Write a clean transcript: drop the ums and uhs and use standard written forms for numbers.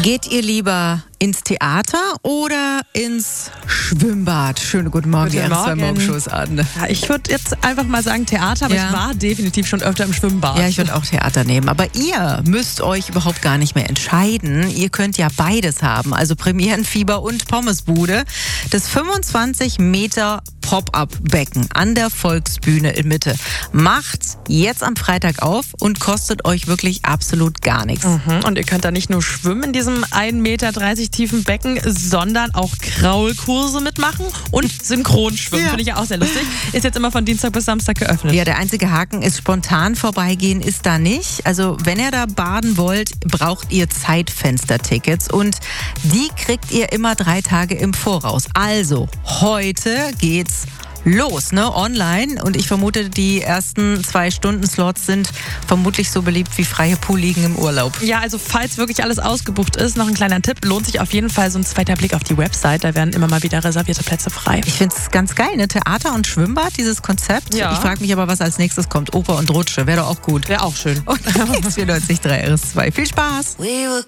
Geht ihr lieber ins Theater oder ins Schwimmbad? Schönen guten Morgen, die zwei Morgenshows an. Ja, ich würde jetzt einfach mal sagen Theater, aber ich war definitiv schon öfter im Schwimmbad. Ja, ich würde auch Theater nehmen. Aber ihr müsst euch überhaupt gar nicht mehr entscheiden. Ihr könnt ja beides haben. Also Premierenfieber und Pommesbude. Das 25 Meter Pop-Up-Becken an der Volksbühne in Mitte macht jetzt am Freitag auf und kostet euch wirklich absolut gar nichts. Und ihr könnt da nicht nur schwimmen in diesem 1,30 Meter tiefen Becken, sondern auch Kraulkurse mitmachen und Synchronschwimmen. Finde ich ja auch sehr lustig. Ist jetzt immer von Dienstag bis Samstag geöffnet. Ja, der einzige Haken ist, spontan vorbeigehen ist da nicht. Also wenn ihr da baden wollt, braucht ihr Zeitfenstertickets und die kriegt ihr immer 3 Tage im Voraus. Also heute geht's los, online. Und ich vermute, die ersten 2 Stunden-Slots sind vermutlich so beliebt wie freie Poolliegen im Urlaub. Ja, also falls wirklich alles ausgebucht ist, noch ein kleiner Tipp, lohnt sich auf jeden Fall so ein zweiter Blick auf die Website. Da werden immer mal wieder reservierte Plätze frei. Ich finde es ganz geil, ne? Theater und Schwimmbad, dieses Konzept. Ja. Ich frage mich aber, was als nächstes kommt. Oper und Rutsche, wäre doch auch gut. Wäre auch schön. Und 94.3 RS2. Viel Spaß!